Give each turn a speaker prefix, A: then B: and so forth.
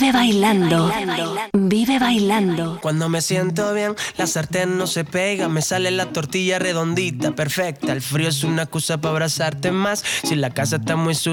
A: Vive bailando. Vive bailando.
B: Cuando me siento bien, la sartén no se pega. Me sale la tortilla redondita, perfecta. El frío es una excusa para abrazarte más. Si la casa está muy sucia,